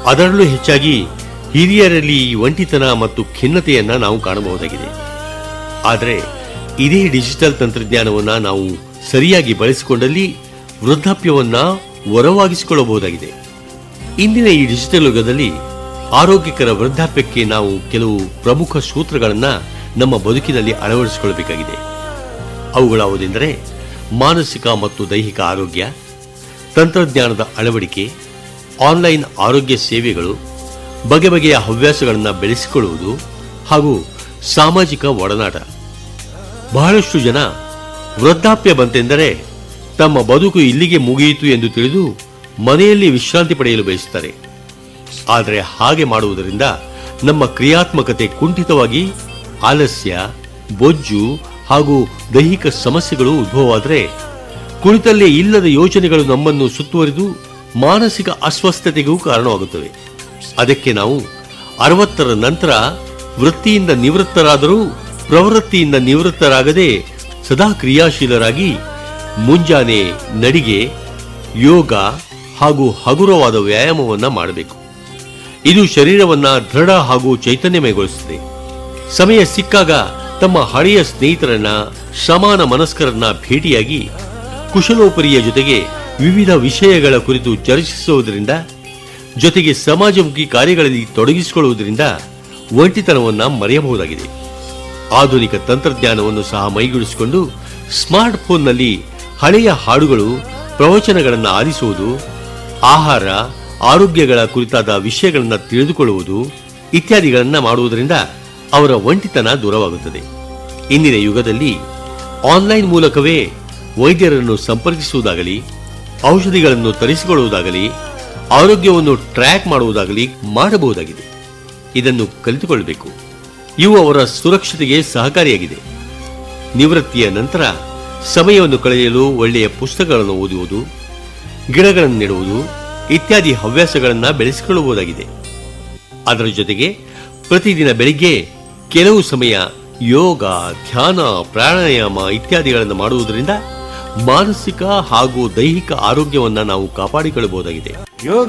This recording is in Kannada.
ಅದರಲ್ಲೂ ಹೆಚ್ಚಾಗಿ ಹಿರಿಯರಲ್ಲಿ ಈ ಒಂಟಿತನ ಮತ್ತು ಖಿನ್ನತೆಯನ್ನ ನಾವು ಕಾಣಬಹುದಾಗಿದೆ. ಆದರೆ ಇದೇ ಡಿಜಿಟಲ್ ತಂತ್ರಜ್ಞಾನವನ್ನ ನಾವು ಸರಿಯಾಗಿ ಬಳಸಿಕೊಂಡಲ್ಲಿ ವೃದ್ಧಾಪ್ಯವನ್ನ ವರವಾಗಿಸಿಕೊಳ್ಳಬಹುದಾಗಿದೆ. ಇಂದಿನ ಈ ಡಿಜಿಟಲ್ ಯುಗದಲ್ಲಿ ಆರೋಗ್ಯಕರ ವೃದ್ಧಾಪ್ಯಕ್ಕೆ ನಾವು ಕೆಲವು ಪ್ರಮುಖ ಸೂತ್ರಗಳನ್ನು ನಮ್ಮ ಬದುಕಿನಲ್ಲಿ ಅಳವಡಿಸಿಕೊಳ್ಳಬೇಕಾಗಿದೆ. ಅವುಗಳಾವುದೆಂದರೆ ಮಾನಸಿಕ ಮತ್ತು ದೈಹಿಕ ಆರೋಗ್ಯ, ತಂತ್ರಜ್ಞಾನದ ಅಳವಡಿಕೆ, ಆನ್ಲೈನ್ ಆರೋಗ್ಯ ಸೇವೆಗಳು, ಬಗೆ ಬಗೆಯ ಹವ್ಯಾಸಗಳನ್ನು ಬೆಳೆಸಿಕೊಳ್ಳುವುದು ಹಾಗೂ ಸಾಮಾಜಿಕ ಒಡನಾಟ. ಬಹಳಷ್ಟು ಜನ ವೃದ್ಧಾಪ್ಯ ಬಂತೆಂದರೆ ತಮ್ಮ ಬದುಕು ಇಲ್ಲಿಗೆ ಮುಗಿಯಿತು ಎಂದು ತಿಳಿದು ಮನೆಯಲ್ಲಿ ವಿಶ್ರಾಂತಿ ಪಡೆಯಲು ಬಯಸುತ್ತಾರೆ. ಆದರೆ ಹಾಗೆ ಮಾಡುವುದರಿಂದ ನಮ್ಮ ಕ್ರಿಯಾತ್ಮಕತೆ ಕುಂಠಿತವಾಗಿ ಆಲಸ್ಯ, ಬೊಜ್ಜು ಹಾಗೂ ದೈಹಿಕ ಸಮಸ್ಯೆಗಳು ಉದ್ಭವವಾದರೆ ಕುಳಿತಲ್ಲೇ ಇಲ್ಲದ ಯೋಚನೆಗಳು ನಮ್ಮನ್ನು ಸುತ್ತುವರಿದು ಮಾನಸಿಕ ಅಸ್ವಸ್ಥತೆಗೂ ಕಾರಣವಾಗುತ್ತವೆ. ಅದಕ್ಕೆ ನಾವು 60ರ ನಂತರ ವೃತ್ತಿಯಿಂದ ನಿವೃತ್ತರಾದರೂ ಪ್ರವೃತ್ತಿಯಿಂದ ನಿವೃತ್ತರಾಗದೆ ಸದಾ ಕ್ರಿಯಾಶೀಲರಾಗಿ ಮುಂಜಾನೆ ನಡಿಗೆ, ಯೋಗ ಹಾಗೂ ಹಗುರವಾದ ವ್ಯಾಯಾಮವನ್ನು ಮಾಡಬೇಕು. ಇದು ಶರೀರವನ್ನ ದೃಢ ಹಾಗೂ ಚೈತನ್ಯಮಯಗೊಳಿಸುತ್ತದೆ. ಸಮಯ ಸಿಕ್ಕಾಗ ತಮ್ಮ ಹಳೆಯ ಸ್ನೇಹಿತರನ್ನ, ಸಮಾನ ಮನಸ್ಕರನ್ನ ಭೇಟಿಯಾಗಿ ಕುಶಲೋಪರಿಯ ಜೊತೆಗೆ ವಿವಿಧ ವಿಷಯಗಳ ಕುರಿತು ಚರ್ಚಿಸುವುದರಿಂದ, ಜೊತೆಗೆ ಸಮಾಜಮುಖಿ ಕಾರ್ಯಗಳಲ್ಲಿ ತೊಡಗಿಸಿಕೊಳ್ಳುವುದರಿಂದ ಒಂಟಿತನವನ್ನ ಮರೆಯಬಹುದಾಗಿದೆ. ಆಧುನಿಕ ತಂತ್ರಜ್ಞಾನವನ್ನು ಸಹ ಮೈಗೂಡಿಸಿಕೊಂಡು ಸ್ಮಾರ್ಟ್ ಫೋನ್ನಲ್ಲಿ ಹಳೆಯ ಹಾಡುಗಳು, ಪ್ರವಚನಗಳನ್ನು ಆಲಿಸುವುದು, ಆಹಾರ, ಆರೋಗ್ಯಗಳ ಕುರಿತಾದ ವಿಷಯಗಳನ್ನು ತಿಳಿದುಕೊಳ್ಳುವುದು ಇತ್ಯಾದಿಗಳನ್ನು ಮಾಡುವುದರಿಂದ ಅವರ ಒಂಟಿತನ ದೂರವಾಗುತ್ತದೆ. ಇಂದಿನ ಯುಗದಲ್ಲಿ ಆನ್ಲೈನ್ ಮೂಲಕವೇ ವೈದ್ಯರನ್ನು ಸಂಪರ್ಕಿಸುವುದಾಗಲಿ, ಔಷಧಿಗಳನ್ನು ತರಿಸಿಕೊಳ್ಳುವುದಾಗಲಿ, ಆರೋಗ್ಯವನ್ನು ಟ್ರ್ಯಾಕ್ ಮಾಡುವುದಾಗಲಿ ಮಾಡಬಹುದಾಗಿದೆ. ಇದನ್ನು ಕಲಿತುಕೊಳ್ಳಬೇಕು. ಇವು ಅವರ ಸುರಕ್ಷತೆಗೆ ಸಹಕಾರಿಯಾಗಿದೆ. ನಿವೃತ್ತಿಯ ನಂತರ ಸಮಯವನ್ನು ಕಳೆಯಲು ಒಳ್ಳೆಯ ಪುಸ್ತಕಗಳನ್ನು ಓದುವುದು, ಗಿಡಗಳನ್ನು ನೆಡುವುದು ಇತ್ಯಾದಿ ಹವ್ಯಾಸಗಳನ್ನು ಬೆಳೆಸಿಕೊಳ್ಳಬಹುದಾಗಿದೆ. ಅದರ ಜೊತೆಗೆ ಪ್ರತಿದಿನ ಬೆಳಿಗ್ಗೆ ಕೆಲವು ಸಮಯ ಯೋಗ, ಧ್ಯಾನ, ಪ್ರಾಣಾಯಾಮ ಇತ್ಯಾದಿಗಳನ್ನು ಮಾಡುವುದರಿಂದ ಮಾನಸಿಕ ಹಾಗೂ ದೈಹಿಕ ಆರೋಗ್ಯವನ್ನು ನಾವು ಕಾಪಾಡಿಕೊಳ್ಳಬಹುದಾಗಿದೆ.